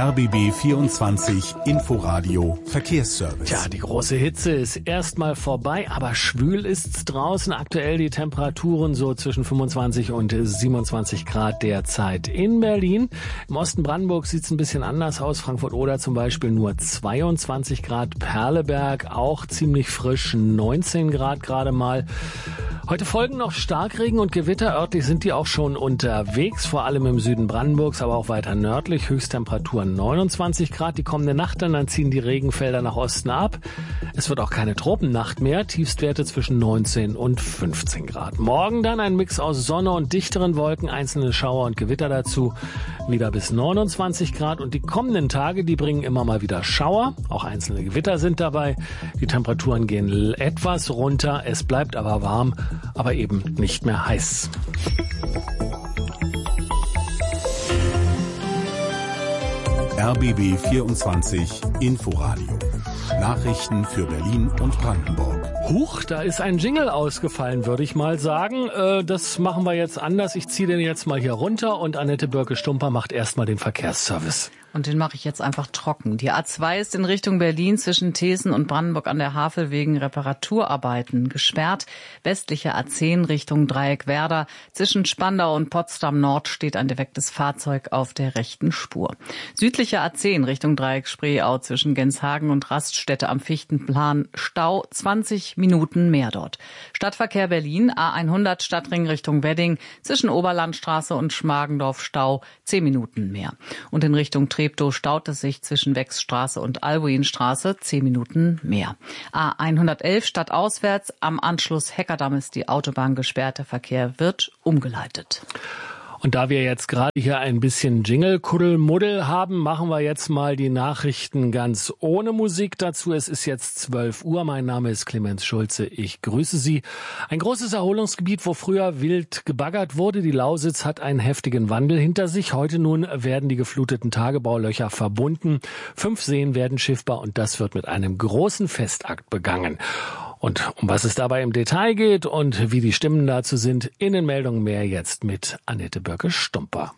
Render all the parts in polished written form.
RBB 24 Inforadio Verkehrsservice. Tja, die große Hitze ist erstmal vorbei, aber schwül ist's draußen. Aktuell die Temperaturen so zwischen 25 und 27 Grad derzeit in Berlin. Im Osten Brandenburg sieht's ein bisschen anders aus. Frankfurt-Oder zum Beispiel nur 22 Grad. Perleberg auch ziemlich frisch, 19 Grad gerade mal. Heute folgen noch Starkregen und Gewitter. Örtlich sind die auch schon unterwegs, vor allem im Süden Brandenburgs, aber auch weiter nördlich. Höchsttemperatur 29 Grad die kommende Nacht, dann ziehen die Regenfelder nach Osten ab. Es wird auch keine Tropennacht mehr, Tiefstwerte zwischen 19 und 15 Grad. Morgen dann ein Mix aus Sonne und dichteren Wolken, einzelne Schauer und Gewitter dazu, wieder bis 29 Grad. Und die kommenden Tage, die bringen immer mal wieder Schauer, auch einzelne Gewitter sind dabei. Die Temperaturen gehen etwas runter, es bleibt aber warm, aber eben nicht mehr heiß. RBB 24 Inforadio. Nachrichten für Berlin und Brandenburg. Huch, da ist ein Jingle ausgefallen, würde ich mal sagen. Das machen wir jetzt anders. Ich ziehe den jetzt mal hier runter und Annette Bürke-Stumper macht erstmal den Verkehrsservice. Und den mache ich jetzt einfach trocken. Die A2 ist in Richtung Berlin zwischen Thesen und Brandenburg an der Havel wegen Reparaturarbeiten gesperrt. Westliche A10 Richtung Dreieck-Werder. Zwischen Spandau und Potsdam Nord steht ein defektes Fahrzeug auf der rechten Spur. Südliche A10 Richtung Dreieck-Spreeau zwischen Genshagen und Raststätte am Fichtenplan. Stau 20 Minuten mehr dort. Stadtverkehr Berlin A100 Stadtring Richtung Wedding zwischen Oberlandstraße und Schmargendorf Stau 10 Minuten mehr. Und in Richtung Treptow staut es sich zwischen Wechsstraße und Albuinstraße 10 Minuten mehr. A111 stadtauswärts, am Anschluss Heckerdamm ist die Autobahn gesperrt, der Verkehr wird umgeleitet. Und da wir jetzt gerade hier ein bisschen Jingle-Kuddelmuddel haben, machen wir jetzt mal die Nachrichten ganz ohne Musik dazu. Es ist jetzt 12 Uhr. Mein Name ist Clemens Schulze. Ich grüße Sie. Ein großes Erholungsgebiet, wo früher wild gebaggert wurde. Die Lausitz hat einen heftigen Wandel hinter sich. Heute nun werden die gefluteten Tagebaulöcher verbunden. 5 Seen werden schiffbar und das wird mit einem großen Festakt begangen. Und um was es dabei im Detail geht und wie die Stimmen dazu sind, in den Meldungen mehr jetzt mit Annette Bürke-Stumper.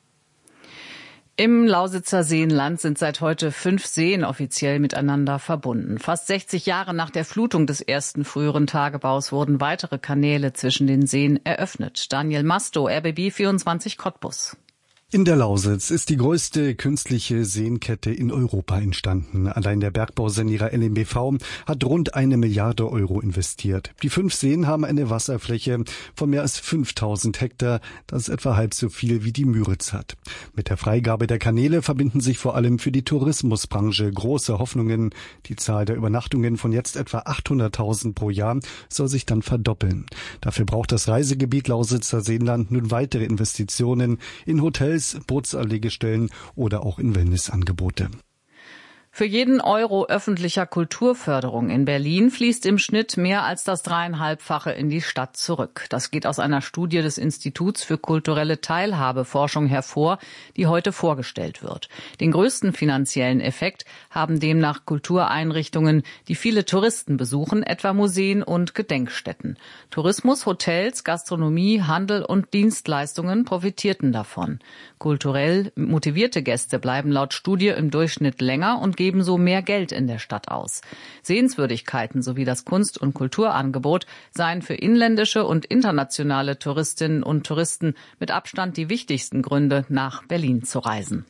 Im Lausitzer Seenland sind seit heute 5 Seen offiziell miteinander verbunden. Fast 60 Jahre nach der Flutung des ersten früheren Tagebaus wurden weitere Kanäle zwischen den Seen eröffnet. Daniel Masto, RBB 24 Cottbus. In der Lausitz ist die größte künstliche Seenkette in Europa entstanden. Allein der Bergbausanierer LMBV hat rund 1 Milliarde Euro investiert. Die 5 Seen haben eine Wasserfläche von mehr als 5000 Hektar. Das ist etwa halb so viel wie die Müritz hat. Mit der Freigabe der Kanäle verbinden sich vor allem für die Tourismusbranche große Hoffnungen. Die Zahl der Übernachtungen von jetzt etwa 800.000 pro Jahr soll sich dann verdoppeln. Dafür braucht das Reisegebiet Lausitzer Seenland nun weitere Investitionen in Hotels, Bootsanlegestellen oder auch in Wellnessangebote. Für jeden Euro öffentlicher Kulturförderung in Berlin fließt im Schnitt mehr als das 3,5-fache in die Stadt zurück. Das geht aus einer Studie des Instituts für kulturelle Teilhabeforschung hervor, die heute vorgestellt wird. Den größten finanziellen Effekt haben demnach Kultureinrichtungen, die viele Touristen besuchen, etwa Museen und Gedenkstätten. Tourismus, Hotels, Gastronomie, Handel und Dienstleistungen profitierten davon. Kulturell motivierte Gäste bleiben laut Studie im Durchschnitt länger und geben so mehr Geld in der Stadt aus. Sehenswürdigkeiten sowie das Kunst- und Kulturangebot seien für inländische und internationale Touristinnen und Touristen mit Abstand die wichtigsten Gründe, nach Berlin zu reisen.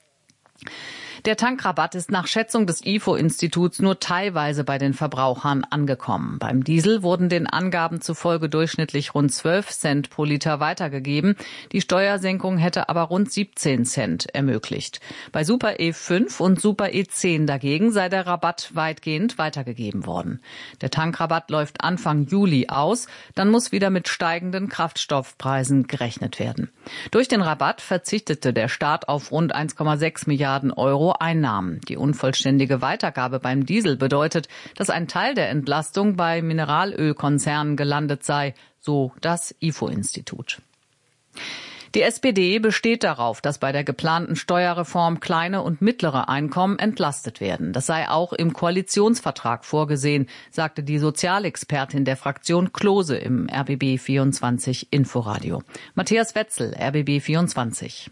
Der Tankrabatt ist nach Schätzung des IFO-Instituts nur teilweise bei den Verbrauchern angekommen. Beim Diesel wurden den Angaben zufolge durchschnittlich rund 12 Cent pro Liter weitergegeben. Die Steuersenkung hätte aber rund 17 Cent ermöglicht. Bei Super E5 und Super E10 dagegen sei der Rabatt weitgehend weitergegeben worden. Der Tankrabatt läuft Anfang Juli aus. Dann muss wieder mit steigenden Kraftstoffpreisen gerechnet werden. Durch den Rabatt verzichtete der Staat auf rund 1,6 Milliarden Euro Einnahmen. Die unvollständige Weitergabe beim Diesel bedeutet, dass ein Teil der Entlastung bei Mineralölkonzernen gelandet sei, so das IFO-Institut. Die SPD besteht darauf, dass bei der geplanten Steuerreform kleine und mittlere Einkommen entlastet werden. Das sei auch im Koalitionsvertrag vorgesehen, sagte die Sozialexpertin der Fraktion Klose im RBB 24 Inforadio. Matthias Wetzel, RBB 24.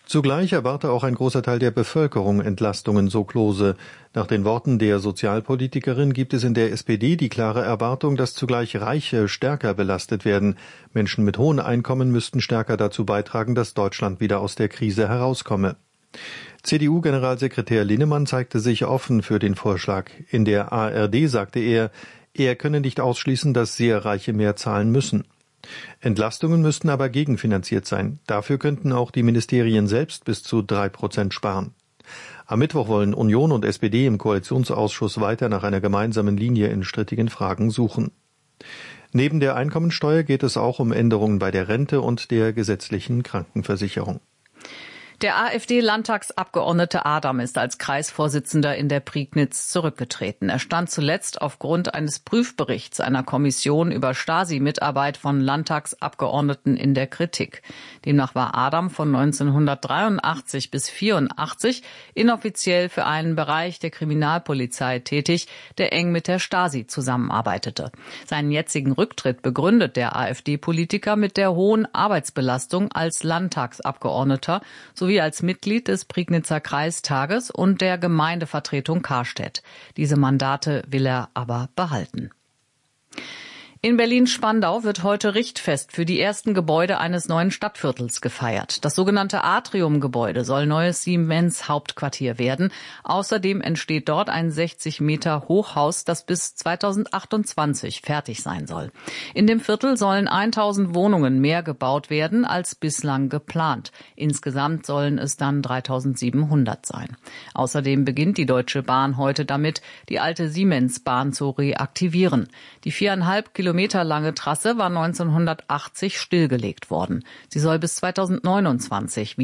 Zugleich erwarte auch ein großer Teil der Bevölkerung Entlastungen, so Klose. Nach den Worten der Sozialpolitikerin gibt es in der SPD die klare Erwartung, dass zugleich Reiche stärker belastet werden. Menschen mit hohen Einkommen müssten stärker dazu beitragen, dass Deutschland wieder aus der Krise herauskomme. CDU-Generalsekretär Linnemann zeigte sich offen für den Vorschlag. In der ARD sagte er könne nicht ausschließen, dass sehr Reiche mehr zahlen müssen. Entlastungen müssten aber gegenfinanziert sein. Dafür könnten auch die Ministerien selbst bis zu 3% sparen. Am Mittwoch wollen Union und SPD im Koalitionsausschuss weiter nach einer gemeinsamen Linie in strittigen Fragen suchen. Neben der Einkommensteuer geht es auch um Änderungen bei der Rente und der gesetzlichen Krankenversicherung. Der AfD-Landtagsabgeordnete Adam ist als Kreisvorsitzender in der Prignitz zurückgetreten. Er stand zuletzt aufgrund eines Prüfberichts einer Kommission über Stasi-Mitarbeit von Landtagsabgeordneten in der Kritik. Demnach war Adam von 1983 bis 1984 inoffiziell für einen Bereich der Kriminalpolizei tätig, der eng mit der Stasi zusammenarbeitete. Seinen jetzigen Rücktritt begründet der AfD-Politiker mit der hohen Arbeitsbelastung als Landtagsabgeordneter sowie als Mitglied des Prignitzer Kreistages und der Gemeindevertretung Karstedt. Diese Mandate will er aber behalten. In Berlin-Spandau wird heute Richtfest für die ersten Gebäude eines neuen Stadtviertels gefeiert. Das sogenannte Atrium-Gebäude soll neues Siemens-Hauptquartier werden. Außerdem entsteht dort ein 60 Meter Hochhaus, das bis 2028 fertig sein soll. In dem Viertel sollen 1000 Wohnungen mehr gebaut werden als bislang geplant. Insgesamt sollen es dann 3700 sein. Außerdem beginnt die Deutsche Bahn heute damit, die alte Siemens-Bahn zu reaktivieren. Die 4,5 Kilometer lange Trasse war 1980 stillgelegt worden. Sie soll bis 2029